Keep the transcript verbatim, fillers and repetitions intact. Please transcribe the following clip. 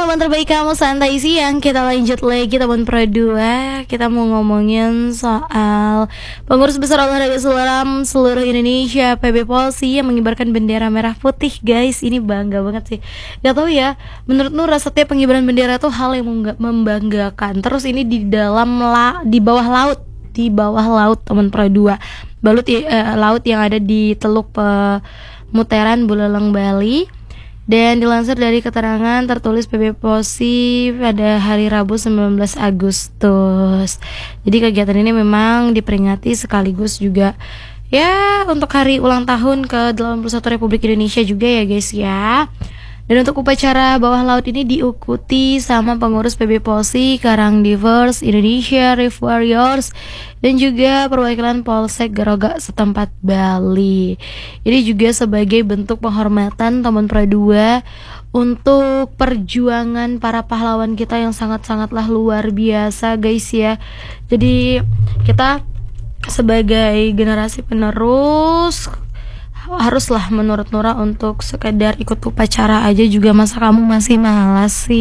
teman terbaik kamu santai siang. Kita lanjut lagi teman Pro dua. Kita mau ngomongin soal pengurus besar olahraga Islam seluruh Indonesia P B Polsi yang mengibarkan bendera merah putih. Guys, ini bangga banget sih. Gak tau ya, menurut Nur setiap pengibaran bendera tuh hal yang membanggakan. Terus ini di dalam la, di bawah laut, di bawah laut teman Pro dua. Balut uh, laut yang ada di Teluk Pemuteran Buleleng Bali. Dan dilansir dari keterangan tertulis P B Polsi pada hari Rabu sembilan belas Agustus. Jadi kegiatan ini memang diperingati sekaligus juga ya untuk hari ulang tahun ke delapan puluh satu Republik Indonesia juga ya guys ya. Dan untuk upacara bawah laut ini diikuti sama pengurus P B Polsi, Karangdivers Indonesia, Reef Warriors, dan juga perwakilan Polsek Garoga setempat Bali. Ini juga sebagai bentuk penghormatan teman Pro dua untuk perjuangan para pahlawan kita yang sangat-sangatlah luar biasa guys ya. Jadi kita sebagai generasi penerus haruslah menurut Nura untuk sekedar ikut upacara aja juga, masa kamu masih malas sih?